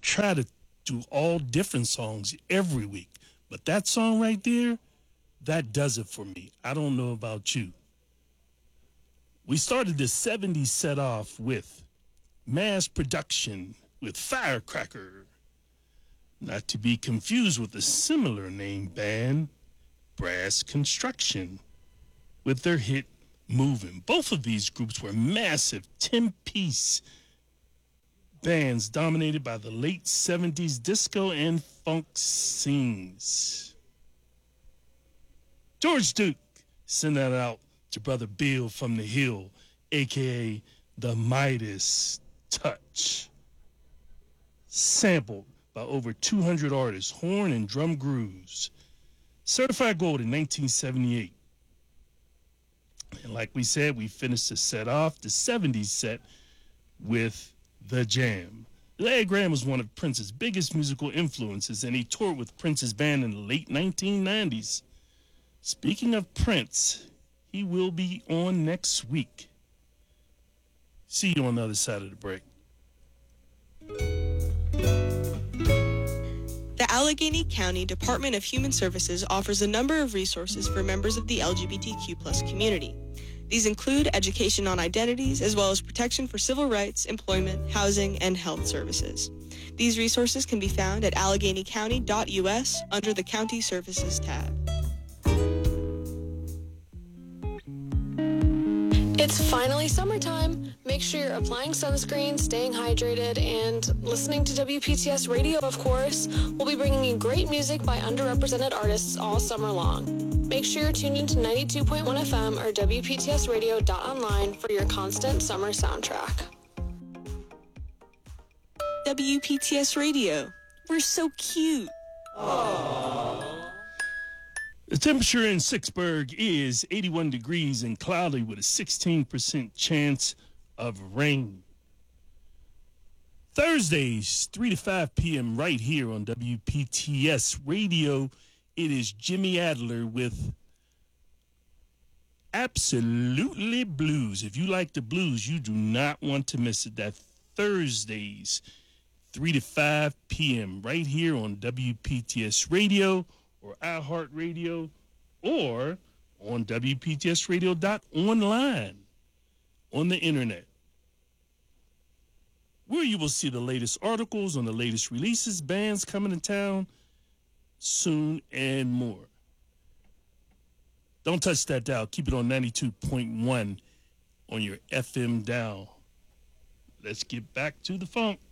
try to do all different songs every week. But that song right there, that does it for me. I don't know about you. We started the 70s set off with Mass Production with Firecracker. Not to be confused with a similar name band, Brass Construction, with their hit Movin'. Both of these groups were massive 10-piece bands dominated by the late 70s disco and funk scenes. George Duke, send that out to Brother Bill from the Hill, a.k.a. the Midas Touch. Sampled by over 200 artists, horn and drum grooves. Certified gold in 1978. And like we said, we finished the set off, the 70s set, with The Jam. Larry Graham was one of Prince's biggest musical influences, and he toured with Prince's band in the late 1990s. Speaking of Prince, he will be on next week. See you on the other side of the break. The Allegheny County Department of Human Services offers a number of resources for members of the LGBTQ+ community. These include education on identities, as well as protection for civil rights, employment, housing, and health services. These resources can be found at alleghenycounty.us under the County Services tab. It's finally summertime. Make sure you're applying sunscreen, staying hydrated, and listening to WPTS Radio, of course. We'll be bringing you great music by underrepresented artists all summer long. Make sure you're tuned into 92.1 FM or WPTSradio.online for your constant summer soundtrack. WPTS Radio. We're so cute. The temperature in Sixburg is 81 degrees and cloudy with a 16% chance of rain. Thursdays, 3 to 5 p.m. right here on WPTS Radio. It is Jimmy Adler with Absolutely Blues. If you like the blues, you do not want to miss it. That Thursdays, 3 to 5 p.m. right here on WPTS Radio or iHeartRadio or on WPTSradio.online on the internet, where you will see the latest articles on the latest releases, bands coming to town soon, and more. Don't touch that dial. Keep it on 92.1 on your FM dial. Let's get back to the funk.